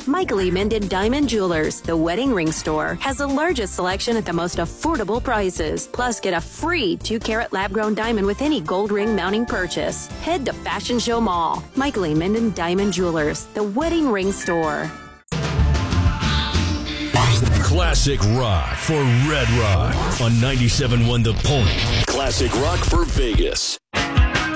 Michael E. Minden Diamond Jewelers, the wedding ring store, has the largest selection at the most affordable prices. Plus, get a free 2-carat lab-grown diamond with any gold ring mounting purchase. Head to Fashion Show Mall. Michael E. Minden Diamond Jewelers, the wedding ring store. Classic rock for Red Rock on 97.1 The Point. Classic rock for Vegas.